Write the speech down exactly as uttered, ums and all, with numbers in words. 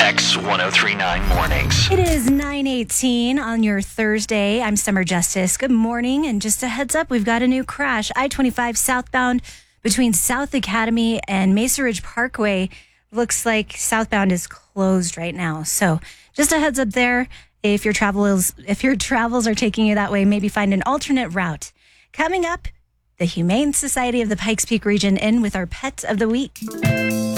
X ten thirty-nine Mornings. It is nine eighteen on your Thursday. I'm Summer Justice. Good morning. And just a heads up, we've got a new crash. I twenty-five southbound between South Academy and Mesa Ridge Parkway. Looks like southbound is closed right now. So just a heads up there. If your travels, if your travels are taking you that way, maybe find an alternate route. Coming up, the Humane Society of the Pikes Peak region in with our pet of the week.